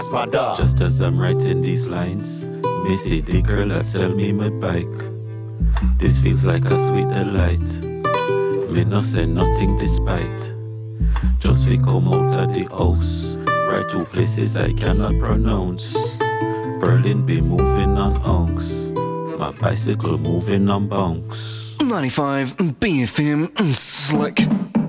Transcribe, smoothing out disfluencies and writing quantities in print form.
Spada. Just as I'm writing these lines, me see the girl that sell me my bike. This feels like a sweet delight. Me no say nothing despite. Just we come out of the house, right to places I cannot pronounce. Berlin be moving on unks, my bicycle moving on bunks. 95 BFM Slick.